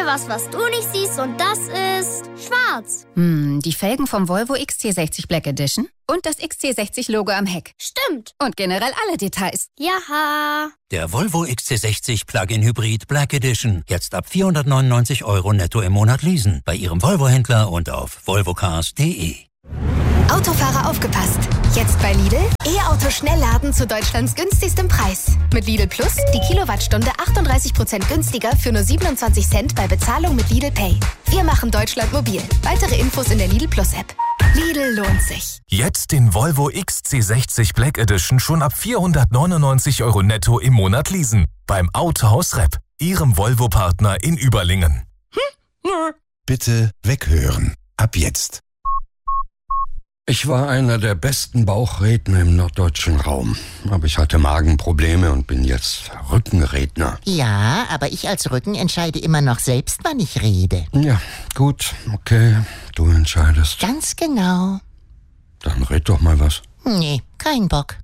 was du nicht siehst und das ist schwarz. Die Felgen vom Volvo XC60 Black Edition und das XC60-Logo am Heck. Stimmt. Und generell alle Details. Jaha. Der Volvo XC60 Plug-in Hybrid Black Edition. Jetzt ab 499 € netto im Monat leasen. Bei Ihrem Volvo-Händler und auf volvocars.de. Autofahrer aufgepasst! Jetzt bei Lidl E-Auto-Schnellladen zu Deutschlands günstigstem Preis. Mit Lidl Plus die Kilowattstunde 38% günstiger für nur 27 Cent bei Bezahlung mit Lidl Pay. Wir machen Deutschland mobil. Weitere Infos in der Lidl Plus App. Lidl lohnt sich. Jetzt den Volvo XC60 Black Edition schon ab 499 € netto im Monat leasen. Beim Autohaus Repp, Ihrem Volvo-Partner in Überlingen. Bitte weghören. Ab jetzt. Ich war einer der besten Bauchredner im norddeutschen Raum. Aber ich hatte Magenprobleme und bin jetzt Rückenredner. Ja, aber ich als Rücken entscheide immer noch selbst, wann ich rede. Ja, gut, okay, du entscheidest. Ganz genau. Dann red doch mal was. Nee, kein Bock.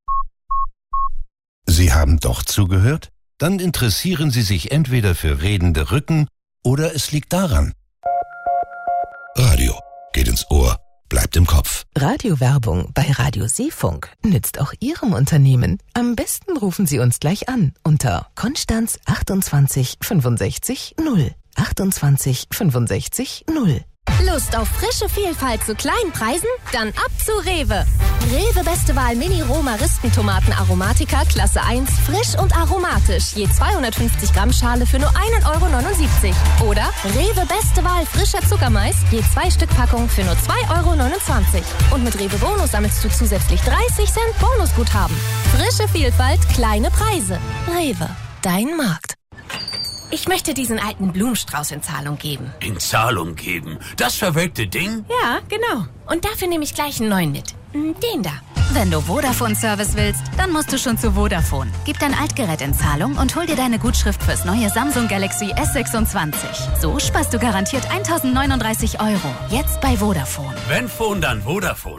Sie haben doch zugehört? Dann interessieren Sie sich entweder für redende Rücken oder es liegt daran. Radio geht ins Ohr. Bleibt im Kopf. Radiowerbung bei Radio Seefunk nützt auch Ihrem Unternehmen. Am besten rufen Sie uns gleich an unter Konstanz 28 65 0. 28 65 0. Lust auf frische Vielfalt zu kleinen Preisen? Dann ab zu Rewe. Rewe Beste Wahl Mini-Roma-Rispentomaten Aromatica Klasse 1, frisch und aromatisch. Je 250 Gramm Schale für nur 1,79 €. Oder Rewe Beste Wahl frischer Zuckermais, je 2 Stück Packung für nur 2,29 €. Und mit Rewe Bonus sammelst du zusätzlich 30 Cent Bonusguthaben. Frische Vielfalt, kleine Preise. Rewe, dein Markt. Ich möchte diesen alten Blumenstrauß in Zahlung geben. In Zahlung geben? Das verwelkte Ding? Ja, genau. Und dafür nehme ich gleich einen neuen mit. Den da. Wenn du Vodafone-Service willst, dann musst du schon zu Vodafone. Gib dein Altgerät in Zahlung und hol dir deine Gutschrift fürs neue Samsung Galaxy S26. So sparst du garantiert 1.039 €. Jetzt bei Vodafone. Wenn Phone, dann Vodafone.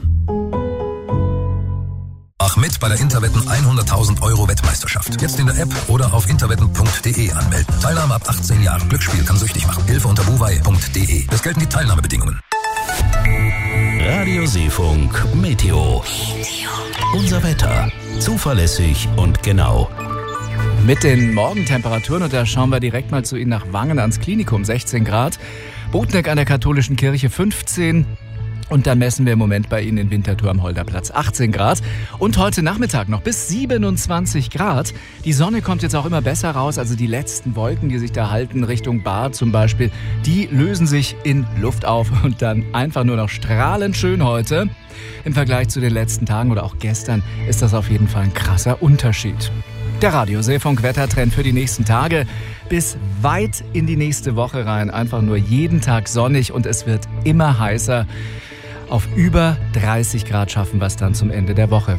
Mach mit bei der Interwetten 100.000 € Wettmeisterschaft. Jetzt in der App oder auf interwetten.de anmelden. Teilnahme ab 18 Jahren. Glücksspiel kann süchtig machen. Hilfe unter buwei.de. Es gelten die Teilnahmebedingungen. Radio Seefunk Meteo. Unser Wetter. Zuverlässig und genau. Mit den Morgentemperaturen, und da schauen wir direkt mal zu Ihnen nach Wangen ans Klinikum, 16 Grad. Bodneck an der katholischen Kirche 15. Und dann messen wir im Moment bei Ihnen in Winterthur am Holderplatz 18 Grad. Und heute Nachmittag noch bis 27 Grad. Die Sonne kommt jetzt auch immer besser raus. Also die letzten Wolken, die sich da halten, Richtung Bad zum Beispiel, die lösen sich in Luft auf. Und dann einfach nur noch strahlend schön heute. Im Vergleich zu den letzten Tagen oder auch gestern ist das auf jeden Fall ein krasser Unterschied. Der Radio Seefunk Wettertrend für die nächsten Tage bis weit in die nächste Woche rein. Einfach nur jeden Tag sonnig und es wird immer heißer. Auf über 30 Grad schaffen wir es dann zum Ende der Woche.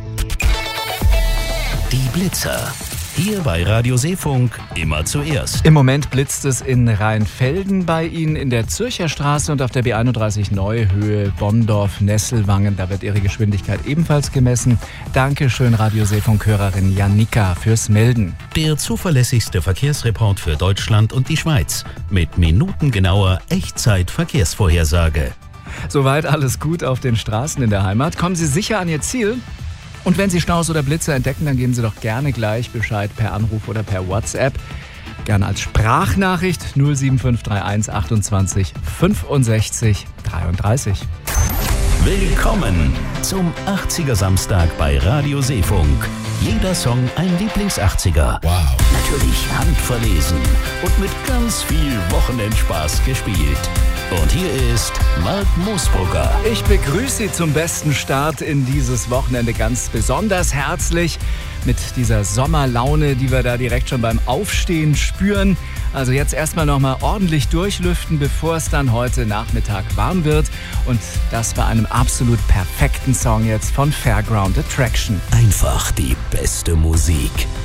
Die Blitzer. Hier bei Radio Seefunk immer zuerst. Im Moment blitzt es in Rheinfelden bei Ihnen, in der Zürcher Straße und auf der B31 Neuhöhe, Bonndorf-Nesselwangen. Da wird Ihre Geschwindigkeit ebenfalls gemessen. Dankeschön, Radio Seefunk-Hörerin Janika, fürs Melden. Der zuverlässigste Verkehrsreport für Deutschland und die Schweiz. Mit minutengenauer Echtzeit-Verkehrsvorhersage. Soweit alles gut auf den Straßen in der Heimat. Kommen Sie sicher an Ihr Ziel. Und wenn Sie Staus oder Blitzer entdecken, dann geben Sie doch gerne gleich Bescheid per Anruf oder per WhatsApp. Gerne als Sprachnachricht 07531 28 65 33. Willkommen zum 80er Samstag bei Radio Seefunk. Jeder Song ein Lieblings-80er. Wow. Natürlich handverlesen und mit ganz viel Wochenendspaß gespielt. Und hier ist Mark Moosbrugger. Ich begrüße Sie zum besten Start in dieses Wochenende ganz besonders herzlich mit dieser Sommerlaune, die wir da direkt schon beim Aufstehen spüren. Also jetzt erstmal nochmal ordentlich durchlüften, bevor es dann heute Nachmittag warm wird. Und das bei einem absolut perfekten Song jetzt von Fairground Attraction. Einfach die beste Musik.